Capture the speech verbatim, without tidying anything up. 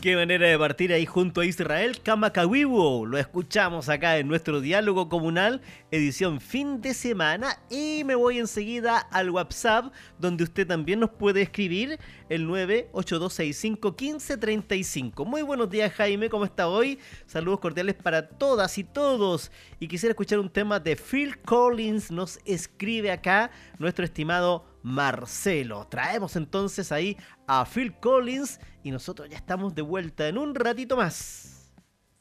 Qué manera de partir ahí junto a Israel Kamakawiwo. Lo escuchamos acá en nuestro diálogo comunal, edición fin de semana. Y me voy enseguida al WhatsApp, donde usted también nos puede escribir el nueve ocho dos seis cinco uno cinco tres cinco. Muy buenos días, Jaime, ¿cómo está hoy? Saludos cordiales para todas y todos. Y quisiera escuchar un tema de Phil Collins. Nos escribe acá nuestro estimado Marcelo. Traemos entonces ahí a Phil Collins y nosotros ya estamos de vuelta en un ratito más.